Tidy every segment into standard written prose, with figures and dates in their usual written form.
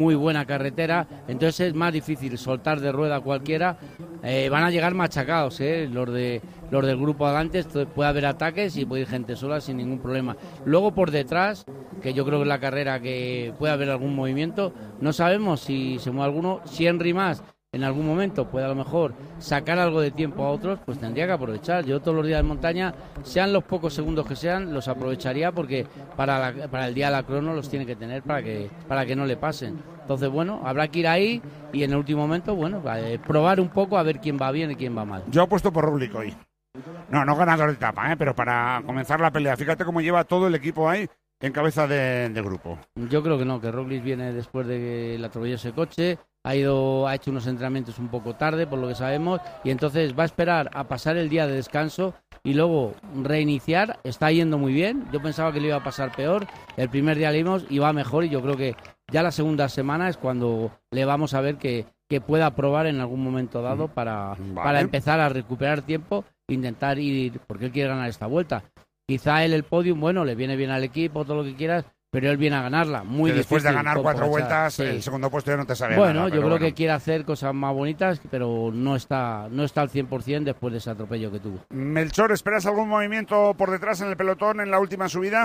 muy buena carretera, entonces es más difícil soltar de rueda cualquiera. Van a llegar machacados, los del grupo adelante, puede haber ataques y puede ir gente sola sin ningún problema. Luego por detrás, que yo creo que es la carrera que puede haber algún movimiento, no sabemos si se mueve alguno. Si Henry Mas en algún momento puede a lo mejor sacar algo de tiempo a otros, pues tendría que aprovechar. Yo todos los días de montaña, sean los pocos segundos que sean, los aprovecharía, porque para el día de la crono los tiene que tener para que no le pasen. Entonces, bueno, habrá que ir ahí y en el último momento, bueno, probar un poco a ver quién va bien y quién va mal. Yo apuesto por Roglic hoy. No ganador de etapa, pero para comenzar la pelea. Fíjate cómo lleva todo el equipo ahí en cabeza de grupo. Yo creo que no, que Roglic viene después de que le atropelló ese coche, ha hecho unos entrenamientos un poco tarde, por lo que sabemos, y entonces va a esperar a pasar el día de descanso y luego reiniciar. Está yendo muy bien, yo pensaba que le iba a pasar peor, el primer día le vimos y va mejor, y yo creo que ya la segunda semana es cuando le vamos a ver que pueda probar en algún momento dado para empezar a recuperar tiempo, intentar ir, porque él quiere ganar esta vuelta. Quizá el podium, bueno, le viene bien al equipo, todo lo que quieras, pero él viene a ganarla. Muy difícil. Después de ganar 4 vueltas, sí. El segundo puesto ya no te sabe nada. Bueno, yo creo que quiere hacer cosas más bonitas, pero no está al 100% después de ese atropello que tuvo. Melchor, ¿esperas algún movimiento por detrás en el pelotón en la última subida?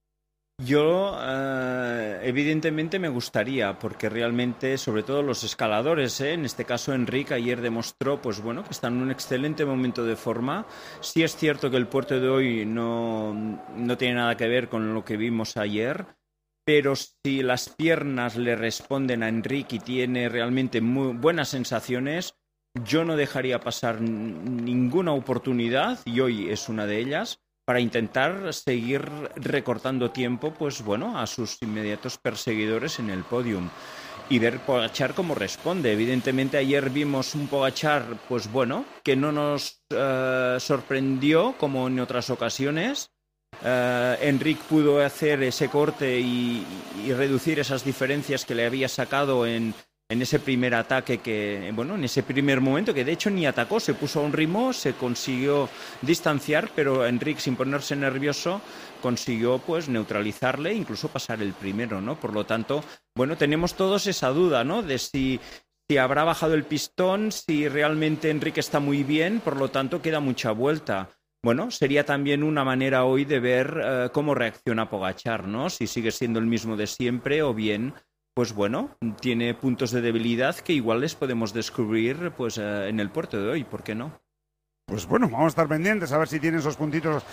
Yo, evidentemente, me gustaría, porque realmente, sobre todo los escaladores, en este caso Enric ayer demostró, pues bueno, que está en un excelente momento de forma. Sí es cierto que el puerto de hoy no tiene nada que ver con lo que vimos ayer, pero si las piernas le responden a Enric y tiene realmente muy buenas sensaciones, yo no dejaría pasar ninguna oportunidad, y hoy es una de ellas, para intentar seguir recortando tiempo, pues bueno, a sus inmediatos perseguidores en el podium y ver Pogačar cómo responde. Evidentemente ayer vimos un Pogačar, pues bueno, que no nos sorprendió como en otras ocasiones. Enric pudo hacer ese corte y reducir esas diferencias que le había sacado en ese primer ataque, en ese primer momento, que de hecho ni atacó, se puso a un ritmo, se consiguió distanciar, pero Enric, sin ponerse nervioso, consiguió pues neutralizarle e incluso pasar el primero, ¿no? Por lo tanto, bueno, tenemos todos esa duda, ¿no? De si habrá bajado el pistón, si realmente Enric está muy bien, por lo tanto queda mucha vuelta. Bueno, sería también una manera hoy de ver cómo reacciona Pogačar, ¿no? Si sigue siendo el mismo de siempre o bien, pues bueno, tiene puntos de debilidad que igual les podemos descubrir pues en el puerto de hoy, ¿por qué no? Pues bueno, vamos a estar pendientes a ver si tiene esos puntitos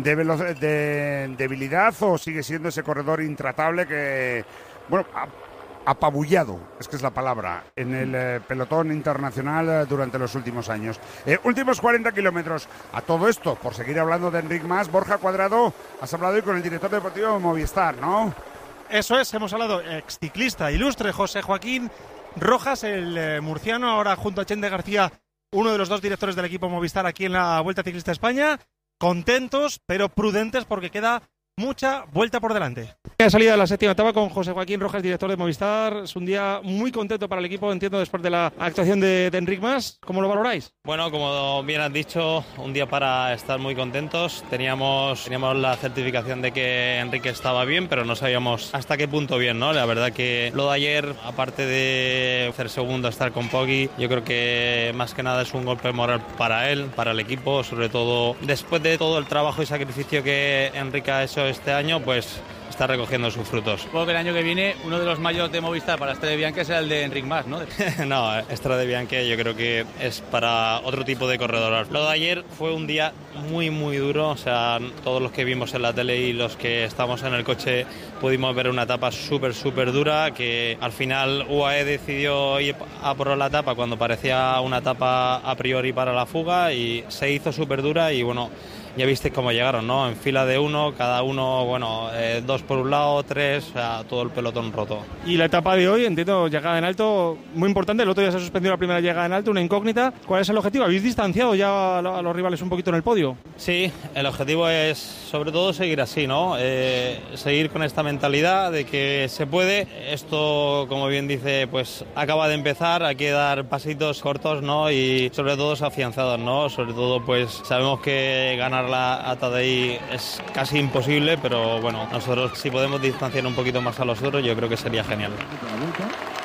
de debilidad o sigue siendo ese corredor intratable que, bueno, apabullado, es que es la palabra, en el pelotón internacional durante los últimos años. Últimos 40 kilómetros. A todo esto, por seguir hablando de Enric Mas, Borja Cuadrado, has hablado hoy con el director deportivo de Movistar, ¿no? Eso es, hemos hablado, exciclista ilustre José Joaquín Rojas, el murciano, ahora junto a Chende García, uno de los 2 directores del equipo Movistar aquí en la Vuelta Ciclista España. Contentos, pero prudentes porque queda mucha vuelta por delante. La salida de la 7ª etapa con José Joaquín Rojas, director de Movistar. Es un día muy contento para el equipo, entiendo, después de la actuación de Enric Mas. ¿Cómo lo valoráis? Bueno, como bien has dicho, un día para estar muy contentos. Teníamos la certificación de que Enrique estaba bien, pero no sabíamos hasta qué punto bien, ¿no? La verdad que lo de ayer, aparte de hacer segundo, estar con Poggi, yo creo que más que nada es un golpe moral para él, para el equipo, sobre todo después de todo el trabajo y sacrificio que Enrique ha hecho este año, pues está recogiendo sus frutos. Supongo que el año que viene uno de los mayores de Movistar para Strade Bianche será el de Enric Mas, ¿no? No, Strade Bianche yo creo que es para otro tipo de corredor. Lo de ayer fue un día muy muy duro, o sea, todos los que vimos en la tele y los que estamos en el coche pudimos ver una etapa súper dura, que al final UAE decidió ir a por la etapa cuando parecía una etapa a priori para la fuga y se hizo súper dura y bueno, ya visteis cómo llegaron, ¿no? En fila de uno, cada uno, bueno, 2 por un lado, 3, o sea, todo el pelotón roto. Y la etapa de hoy, entiendo, llegada en alto, muy importante. El otro día se suspendió la primera llegada en alto, una incógnita. ¿Cuál es el objetivo? ¿Habéis distanciado ya a los rivales un poquito en el podio? Sí, el objetivo es, sobre todo, seguir así, ¿no? Seguir con esta mentalidad de que se puede. Esto, como bien dice, pues acaba de empezar, hay que dar pasitos cortos, ¿no? Y sobre todo afianzados, ¿no? Sobre todo, pues sabemos que ganar la Tadei es casi imposible, pero bueno, nosotros si podemos distanciar un poquito más a los otros, yo creo que sería genial.